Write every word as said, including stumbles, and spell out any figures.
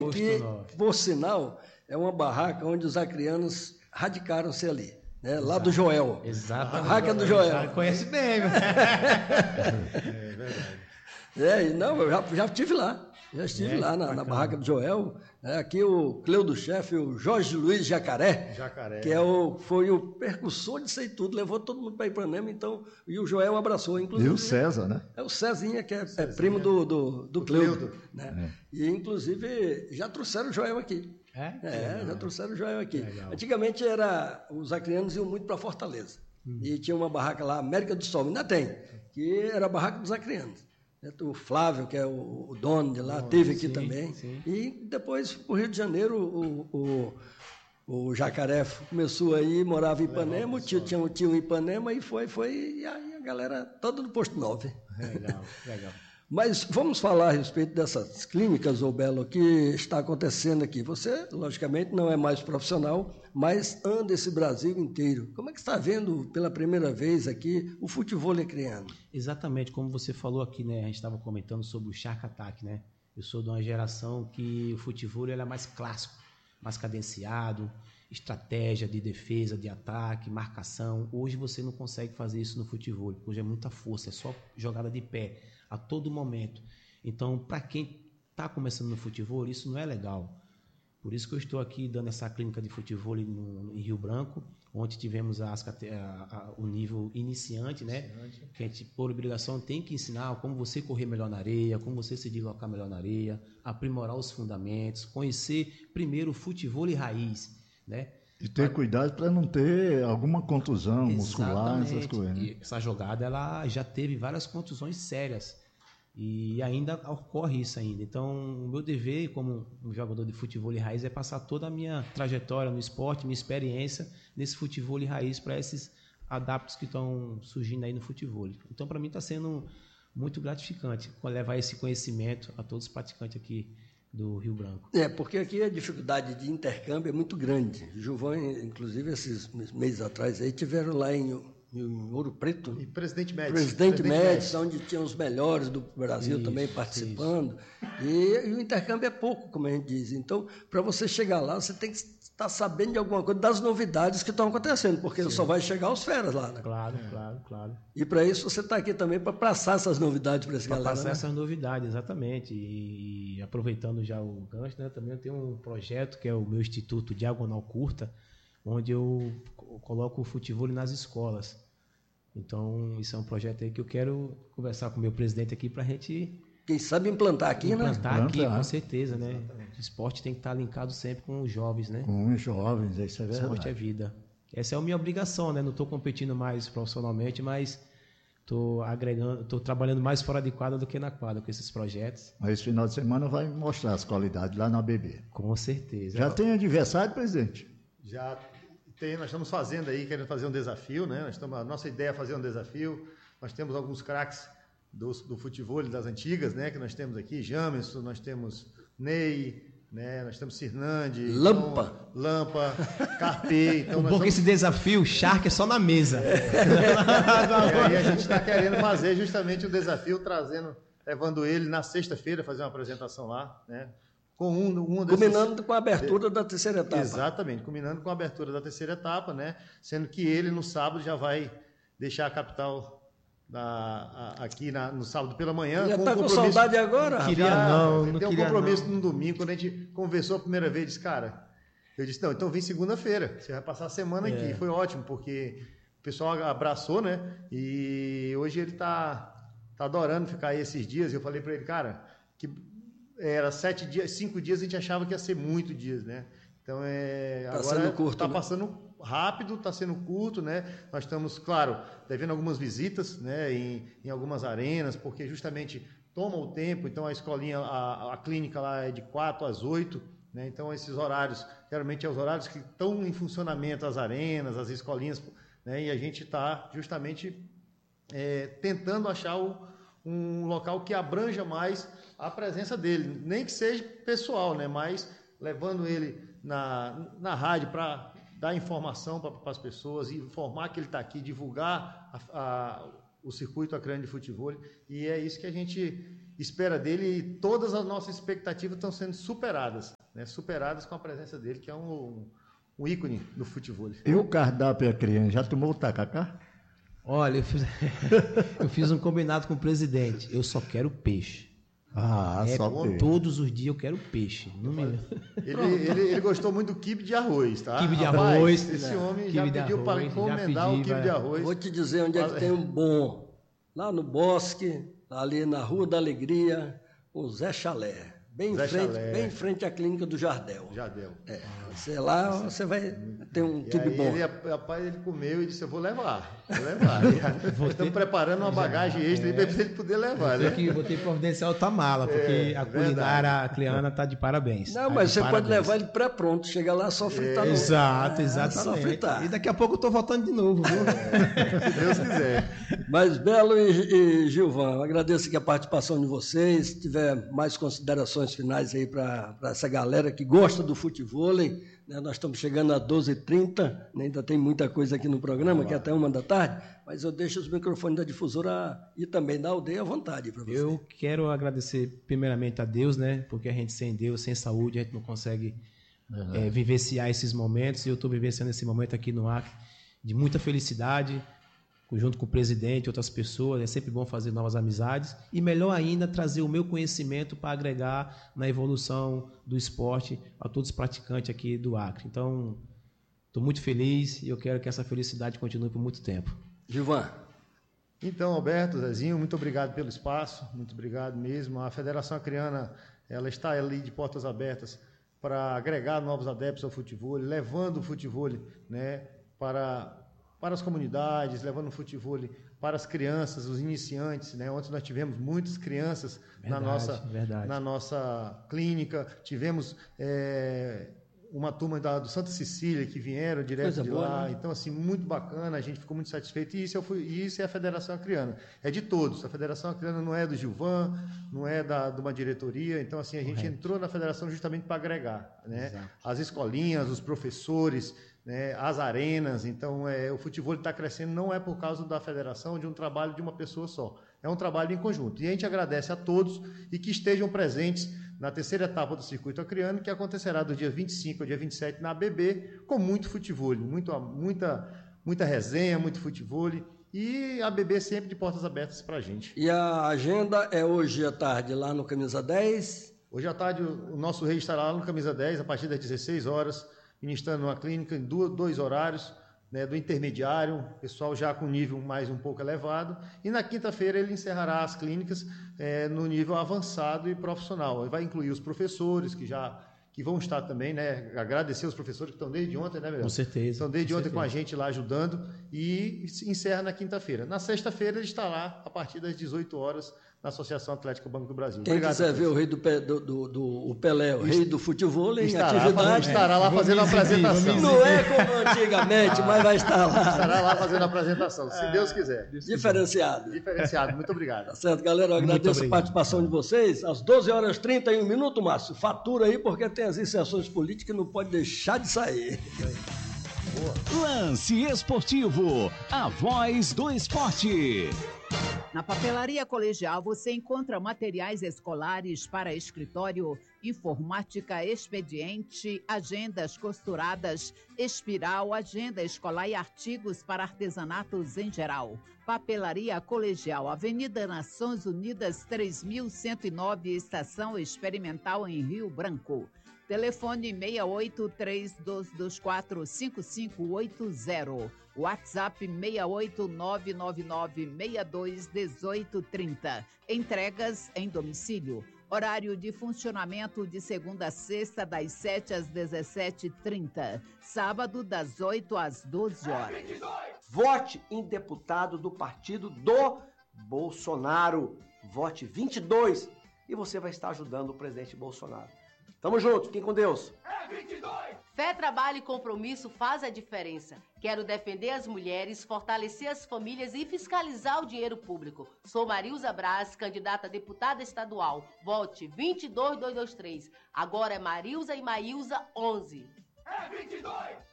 que, por sinal, é uma barraca onde os acrianos radicaram-se ali, né? Exato. Lá do Joel. Exato. A barraca do Joel. Já conhece bem, né? É verdade. É, não, eu já, já estive lá. Já estive é, lá na, na barraca do Joel. É, aqui o Cleudo chefe, o Jorge Luiz Jacaré, Jacaré. que é o, foi o percussor disso aí tudo, levou todo mundo para Ipanema, então, e o Joel abraçou, inclusive. E o César, né? É o Cezinha, que é, é primo do, do, do, do Cleudo. Cleudo. Né? É. E, inclusive, já trouxeram o Joel aqui. É? É, já trouxeram o Joel aqui. Legal. Antigamente, era, os acrianos iam muito para Fortaleza. Hum. E tinha uma barraca lá, América do Sol, ainda tem, que era a barraca dos acrianos. O Flávio, que é o, o dono de lá, oh, teve aqui sim, também. Sim. E depois, para o Rio de Janeiro, o, o, o Jacaré começou aí, morava em Ipanema, o tio, tinha um tio em Ipanema e foi, foi, e aí a galera toda no Posto nove. Legal, legal. Mas vamos falar a respeito dessas clínicas, ô Belo, que está acontecendo aqui. Você, logicamente, não é mais profissional, mas anda esse Brasil inteiro. Como é que está vendo pela primeira vez aqui o futevôlei acriano? Exatamente, como você falou aqui, né? A gente estava comentando sobre o Shark Attack, né? Eu sou de uma geração que o futevôlei é mais clássico, mais cadenciado, estratégia de defesa, de ataque, marcação. Hoje você não consegue fazer isso no futevôlei, hoje é muita força, é só jogada de pé a todo momento. Então, para quem está começando no futevôlei, isso não é legal. Por isso que eu estou aqui dando essa clínica de futevôlei no, em Rio Branco, onde tivemos as, a, a, o nível iniciante, né? Iniciante. Que a gente, por obrigação, tem que ensinar como você correr melhor na areia, como você se deslocar melhor na areia, aprimorar os fundamentos, conhecer primeiro o futevôlei raiz, né? E ter cuidado para não ter alguma contusão muscular, essas coisas. Né? Essa jogada ela já teve várias contusões sérias e ainda ocorre isso ainda. Então, o meu dever como um jogador de futevôlei raiz é passar toda a minha trajetória no esporte, minha experiência nesse futevôlei raiz para esses adaptos que estão surgindo aí no futevôlei. Então, para mim está sendo muito gratificante levar esse conhecimento a todos os praticantes aqui do Rio Branco. É, porque aqui a dificuldade de intercâmbio é muito grande. Gilvão, inclusive, esses meses atrás aí, tiveram lá em, em Ouro Preto. E Presidente Médici. Presidente, Presidente Médici, onde tinham os melhores do Brasil isso, também participando. E, e o intercâmbio é pouco, como a gente diz. Então, para você chegar lá, você tem que estar sabendo de alguma coisa, das novidades que estão acontecendo, porque sim, só vai chegar os feras lá, né? Claro, é. claro, claro. E para isso você está aqui também para passar essas novidades para esse galera. Para passar né? essas novidades, exatamente. E, e aproveitando já o gancho, né, também eu tenho um projeto que é o meu Instituto Diagonal Curta, onde eu coloco o futevôlei nas escolas. Então, isso é um projeto aí que eu quero conversar com o meu presidente aqui para a gente... Quem sabe implantar aqui, implantar né? Implantar aqui, com certeza, né? O esporte tem que estar linkado sempre com os jovens, né? Com os jovens, isso é verdade. O esporte é vida. Essa é a minha obrigação, né? Não estou competindo mais profissionalmente, mas estou agregando, estou trabalhando mais fora de quadra do que na quadra com esses projetos. Mas esse final de semana vai mostrar as qualidades lá na B B. Com certeza. Já tem adversário, presidente? Já tem, nós estamos fazendo aí, querendo fazer um desafio, né? Nós estamos, a nossa ideia é fazer um desafio. Nós temos alguns craques do, do futevôlei das antigas, né? Que nós temos aqui, Jamerson, nós temos Ney, né? Nós temos Cirnandi, Lampa, então, Lampa, Carpê. Então um pouco estamos... esse desafio, Shark é só na mesa. É. E aí a gente está querendo fazer justamente o desafio, trazendo, levando ele na sexta-feira, fazer uma apresentação lá, né? Com um, um desses... Combinando com a abertura da terceira etapa. Exatamente, combinando com a abertura da terceira etapa, né? Sendo que ele no sábado já vai deixar a capital da, a, aqui na, no sábado pela manhã. Já está com, com saudade agora? Queria já, não, não tem um queria compromisso não. no domingo, quando a gente conversou a primeira vez, disse, cara, eu disse, não, então vem segunda-feira, você vai passar a semana é. aqui. Foi ótimo, porque o pessoal abraçou, né? E hoje ele está tá adorando ficar aí esses dias. Eu falei para ele, cara, que era sete dias, cinco dias a gente achava que ia ser muito dias, né? Então, é, tá agora está né? passando rápido, está sendo curto, né? Nós estamos, claro, devendo algumas visitas, né? Em, em algumas arenas, porque justamente toma o tempo. Então, a escolinha, a, a clínica lá é de quatro às oito, né? Então, esses horários, geralmente, é os horários que estão em funcionamento as arenas, as escolinhas, né? E a gente está justamente é, tentando achar o, um local que abranja mais a presença dele, nem que seja pessoal, né? Mas levando ele na, na rádio para dar informação para as pessoas, informar que ele está aqui, divulgar a, a, o circuito acreano de futevôlei, e é isso que a gente espera dele e todas as nossas expectativas estão sendo superadas, né? Superadas com a presença dele, que é um, um ícone do futebol. E o cardápio, a criança, já tomou o tacacá? Olha, eu fiz, eu fiz um combinado com o presidente. Eu só quero peixe. Ah, é, só peixe. Todos os dias eu quero peixe. Não me... ele, ele, ele gostou muito do quibe de arroz, tá? Quibe de Rapaz, arroz. Esse Não. homem Quibe já pediu para encomendar pedi, o quibe vai. de arroz. Vou te dizer onde é que tem um bom. Lá no Bosque, ali na Rua da Alegria, o Zé Chalé. Bem, Zé em frente, Chalé. bem em frente à clínica do Jardel. Jardel. É, sei lá, você vai ter um quibe bom. Ele, rapaz, ele comeu e disse, eu vou levar, vou levar. Estamos ter... preparando uma bagagem já, extra é... para ele poder levar, né? Que vou ter que providenciar outra mala, porque é, a culinária a Cleana está de parabéns. Não, tá mas você parabéns. pode levar ele pré-pronto, chega lá só fritar. É, no... Exato, é, exatamente. Só fritar. E daqui a pouco eu estou voltando de novo, viu? É, se Deus quiser. Mas, Belo e, e Gilvan, eu agradeço aqui a participação de vocês. Se tiver mais considerações finais aí para para essa galera que gosta do futevôlei, né? Nós estamos chegando a doze e trinta, né? Ainda tem muita coisa aqui no programa, que é até uma da tarde, mas eu deixo os microfones da difusora e também da aldeia à vontade para você. Eu quero agradecer primeiramente a Deus, né? Porque a gente sem Deus, sem saúde, a gente não consegue é, vivenciar esses momentos, e eu estou vivenciando esse momento aqui no Acre de muita felicidade, junto com o presidente e outras pessoas. É sempre bom fazer novas amizades e, melhor ainda, trazer o meu conhecimento para agregar na evolução do esporte a todos os praticantes aqui do Acre. Então, estou muito feliz e eu quero que essa felicidade continue por muito tempo. Gilvan. Então, Alberto, Zezinho, muito obrigado pelo espaço, muito obrigado mesmo. A Federação Acreana, ela está ali de portas abertas para agregar novos adeptos ao futebol, levando o futebol, né, para... para as comunidades, levando o futebol para as crianças, os iniciantes, né? Ontem nós tivemos muitas crianças verdade, na, nossa, na nossa clínica, tivemos é, uma turma da, do Santa Cecília que vieram direto Coisa de boa, lá, né? Então assim, muito bacana, a gente ficou muito satisfeito, e isso, eu fui, isso é a Federação Acreana, é de todos, a Federação Acreana não é do Gilvan, não é da, de uma diretoria, então assim, a gente Correto. entrou na Federação justamente para agregar, né? As escolinhas, os professores, né, as arenas. Então é, o futebol está crescendo, não é por causa da federação, de um trabalho de uma pessoa só, é um trabalho em conjunto, e a gente agradece a todos e que estejam presentes na terceira etapa do Circuito Acreano, que acontecerá do dia vinte e cinco ao dia vinte e sete na A B B, com muito futebol, muito, muita, muita resenha, muito futebol, e a A B B sempre de portas abertas para a gente. E a agenda é hoje à tarde lá no Camisa dez? Hoje à tarde o nosso rei estará lá no Camisa dez, a partir das dezesseis horas, ministrando uma clínica em dois horários, né, do intermediário, pessoal já com nível mais um pouco elevado, e na quinta-feira ele encerrará as clínicas é, no nível avançado e profissional. Ele vai incluir os professores que já que vão estar também, né? Agradecer os professores que estão desde ontem, né, Melhor? Com certeza. Estão desde com ontem certeza. com a gente lá ajudando, e encerra na quinta-feira. Na sexta-feira ele está lá a partir das dezoito horas na Associação Atlética Banco do Brasil. Quem Obrigado, quiser ver o rei do, do, do, do o Pelé, o rei do futebol em estará, atividade, estará lá fazendo a apresentação. Não é como antigamente, mas vai estar lá. Estará lá fazendo a apresentação, se Deus quiser. Diferenciado. Diferenciado, muito obrigado. Tá certo, galera, eu agradeço a participação de vocês. Às doze horas e trinta e um minutos, Márcio, fatura aí, porque tem as inserções políticas que não pode deixar de sair. Boa. Lance Esportivo, a voz do esporte. Na Papelaria Colegial você encontra materiais escolares para escritório, informática, expediente, agendas costuradas, espiral, agenda escolar e artigos para artesanatos em geral. Papelaria Colegial, Avenida Nações Unidas três mil cento e nove, Estação Experimental em Rio Branco. Telefone seis oito três dois dois quatro cinco cinco oito zero. WhatsApp seis oito nove nove nove seis dois um oito três zero. Entregas em domicílio. Horário de funcionamento de segunda a sexta, das sete às dezessete e trinta. Sábado, das oito às doze horas. Vote em deputado do partido do Bolsonaro. Vote vinte e dois e você vai estar ajudando o presidente Bolsonaro. Tamo junto, fiquem com Deus. É vinte e dois! Fé, trabalho e compromisso faz a diferença. Quero defender as mulheres, fortalecer as famílias e fiscalizar o dinheiro público. Sou Marilza Braz, candidata a deputada estadual. Vote vinte e dois mil duzentos e vinte e três. Agora é Marilza e Maílza onze. É vinte e dois!